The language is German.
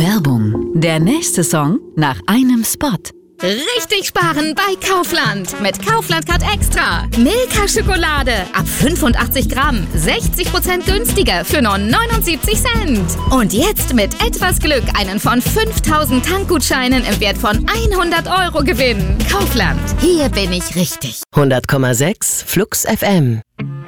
Werbung. Der nächste Song nach einem Spot. Richtig sparen bei Kaufland. Mit Kaufland Card Extra. Milka-Schokolade ab 85 Gramm. 60% günstiger für nur 79 Cent. Und jetzt mit etwas Glück einen von 5000 Tankgutscheinen im Wert von 100 € gewinnen. Kaufland. Hier bin ich richtig. 100,6 Flux FM.